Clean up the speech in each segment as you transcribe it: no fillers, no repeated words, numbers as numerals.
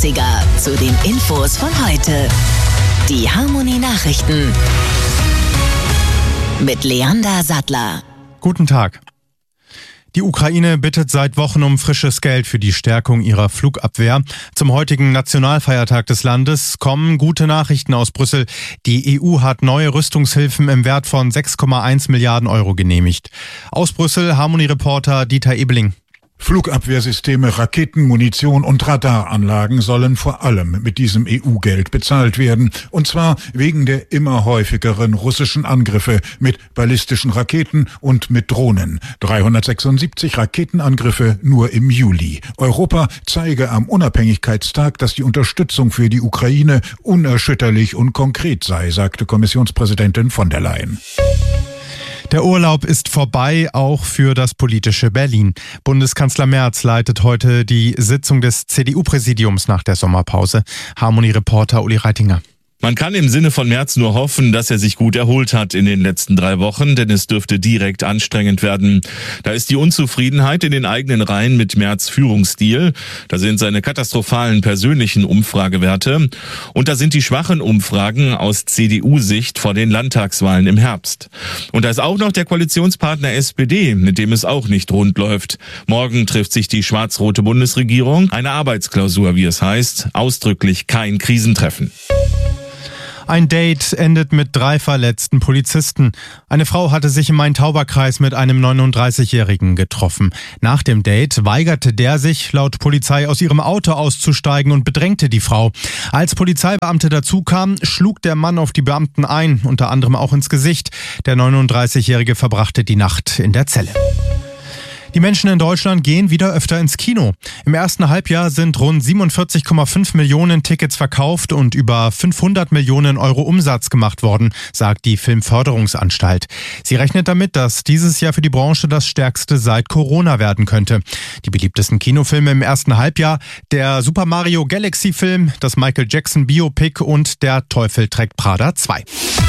80er zu den Infos von heute. Die Harmony Nachrichten mit Leander Sattler. Guten Tag. Die Ukraine bittet seit Wochen um frisches Geld für die Stärkung ihrer Flugabwehr. Zum heutigen Nationalfeiertag des Landes kommen gute Nachrichten aus Brüssel. Die EU hat neue Rüstungshilfen im Wert von 6,1 Milliarden Euro genehmigt. Aus Brüssel Harmony-Reporter Dieter Ebeling. Flugabwehrsysteme, Raketen, Munition und Radaranlagen sollen vor allem mit diesem EU-Geld bezahlt werden. Und zwar wegen der immer häufigeren russischen Angriffe mit ballistischen Raketen und mit Drohnen. 376 Raketenangriffe nur im Juli. Europa zeige am Unabhängigkeitstag, dass die Unterstützung für die Ukraine unerschütterlich und konkret sei, sagte Kommissionspräsidentin von der Leyen. Der Urlaub ist vorbei, auch für das politische Berlin. Bundeskanzler Merz leitet heute die Sitzung des CDU-Präsidiums nach der Sommerpause. Harmony-Reporter Uli Reitinger. Man kann im Sinne von Merz nur hoffen, dass er sich gut erholt hat in den letzten 3 Wochen, denn es dürfte direkt anstrengend werden. Da ist die Unzufriedenheit in den eigenen Reihen mit Merz' Führungsstil, da sind seine katastrophalen persönlichen Umfragewerte und da sind die schwachen Umfragen aus CDU-Sicht vor den Landtagswahlen im Herbst. Und da ist auch noch der Koalitionspartner SPD, mit dem es auch nicht rund läuft. Morgen trifft sich die schwarz-rote Bundesregierung, eine Arbeitsklausur, wie es heißt, ausdrücklich kein Krisentreffen. Ein Date endet mit 3 verletzten Polizisten. Eine Frau hatte sich im Main-Tauber-Kreis mit einem 39-Jährigen getroffen. Nach dem Date weigerte der sich, laut Polizei, aus ihrem Auto auszusteigen und bedrängte die Frau. Als Polizeibeamte dazukam, schlug der Mann auf die Beamten ein, unter anderem auch ins Gesicht. Der 39-Jährige verbrachte die Nacht in der Zelle. Die Menschen in Deutschland gehen wieder öfter ins Kino. Im ersten Halbjahr sind rund 47,5 Millionen Tickets verkauft und über 500 Millionen Euro Umsatz gemacht worden, sagt die Filmförderungsanstalt. Sie rechnet damit, dass dieses Jahr für die Branche das stärkste seit Corona werden könnte. Die beliebtesten Kinofilme im ersten Halbjahr: der Super Mario Galaxy Film, das Michael Jackson Biopic und der Teufel trägt Prada 2.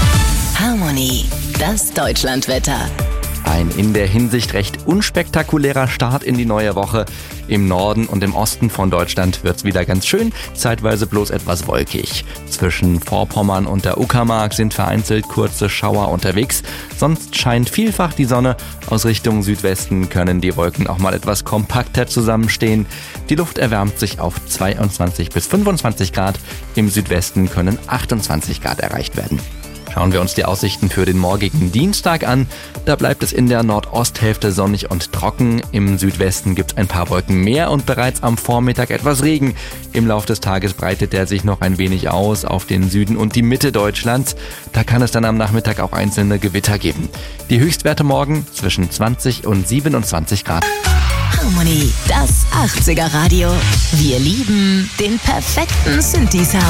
Harmony, das Deutschlandwetter. Ein in der Hinsicht recht unspektakulärer Start in die neue Woche. Im Norden und im Osten von Deutschland wird's wieder ganz schön, zeitweise bloß etwas wolkig. Zwischen Vorpommern und der Uckermark sind vereinzelt kurze Schauer unterwegs. Sonst scheint vielfach die Sonne. Aus Richtung Südwesten können die Wolken auch mal etwas kompakter zusammenstehen. Die Luft erwärmt sich auf 22 bis 25 Grad. Im Südwesten können 28 Grad erreicht werden. Schauen wir uns die Aussichten für den morgigen Dienstag an. Da bleibt es in der Nordosthälfte sonnig und trocken. Im Südwesten gibt es ein paar Wolken mehr und bereits am Vormittag etwas Regen. Im Laufe des Tages breitet er sich noch ein wenig aus auf den Süden und die Mitte Deutschlands. Da kann es dann am Nachmittag auch einzelne Gewitter geben. Die Höchstwerte morgen zwischen 20 und 27 Grad. Harmony, das 80er Radio. Wir lieben den perfekten Synthi-Sound.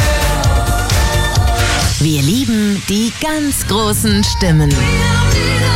Wir lieben die ganz großen Stimmen.